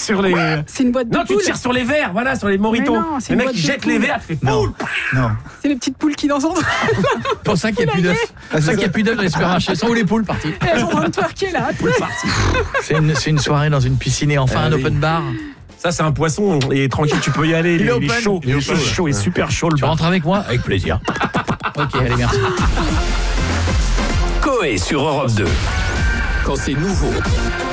sur les... C'est une boîte de Non, tu poules. tires sur les verres, voilà, sur les moritos. Mais non, c'est Le une mec, boîte il de jette les poules. verres, tu fais poule. Non. C'est les petites poules qui dansent entre C'est pour ça qu'il n'y a plus d'œufs. C'est pour ça qu'il n'y a plus d'œufs dans les supermarchés. Sont où les poules parties? elles sont en train de twerker là. C'est une soirée dans une piscine et enfin un oui. open bar. Ça, c'est un poisson, et tranquille, tu peux y aller. Il est Il est open. chaud, il est chaud, il est super chaud le Tu bar. rentres avec moi? Avec plaisir. Ok, allez, merci. Coé sur Europe 2. Quand c'est nouveau,